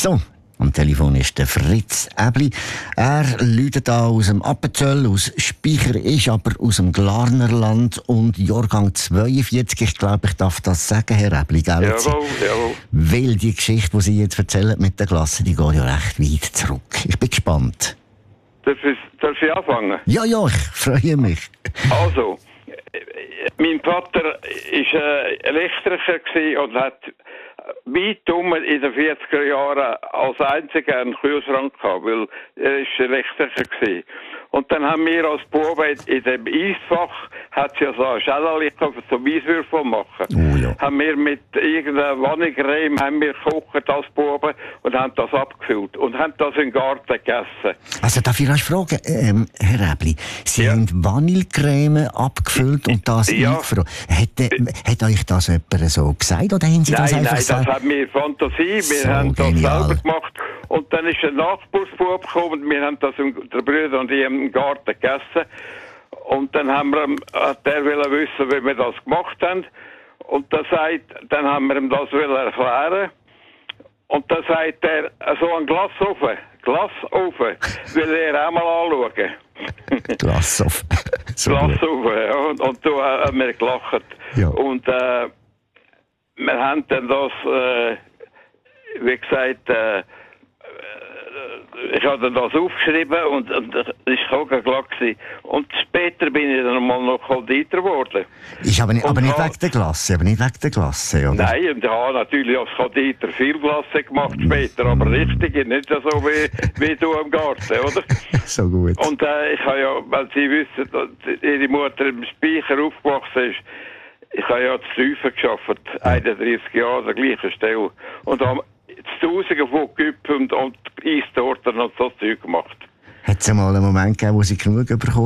So, am Telefon ist der Fritz Äbli. Er läutet da aus dem Appenzell, aus Speicher, ist aber aus dem Glarnerland und Jahrgang 42. Ich glaube, ich darf das sagen, Herr Äbli, gell? Jawohl. Weil die Geschichte, die Sie jetzt erzählen mit der Klasse, die geht ja recht weit zurück. Ich bin gespannt. Darf ich anfangen? Ja, ich freue mich. Also, mein Vater war Elektriker und hat weit in den 40er Jahren als einziger einen Kühlschrank gehabt, weil er ist Elektriker. Und dann haben wir als Buben in dem Eisfach, hat es ja so ein Schälchen zum Eiswürfel machen. Oh ja. Haben wir mit irgendeiner Vanillecreme gekocht als Buben und haben das abgefüllt und haben das im Garten gegessen. Also darf ich euch fragen, Herr Äbli, Sie haben Vanillecreme abgefüllt und das eingefroren. Hat euch das jemand so gesagt oder haben Sie das einfach gesagt? Nein, das haben wir Fantasie, wir haben das selber gemacht. Und dann ist ein Nachbarsbub gekommen und wir haben das, der Brüder und ich, im Garten gegessen. Und dann hat der wissen, wie wir das gemacht haben. Und dann haben wir ihm das erklären. Und dann sagt er, so ein Glasofen, will er auch mal anschauen. Glasofen. So Glasofen, ja. Und da haben wir gelacht. Ja. Und wir haben dann das, wie gesagt, ich habe das aufgeschrieben und das war auch klar. Und später bin ich dann mal noch Konditor geworden. Aber nicht wegen der Glasse, oder? Nein, und ich habe natürlich als Konditor viel Glasse gemacht später, aber richtig, nicht so wie du im Garten, oder? So gut. Und ich habe ja, weil Sie wissen, dass Ihre Mutter im Speicher aufgewachsen ist, ich habe ja zu Tüfen gearbeitet, 31 Jahre an der gleichen Stelle. Und habe Tausende von Güppen und Eistorten und so Zeug gemacht. Hat es mal einen Moment gegeben, wo Sie genug bekommen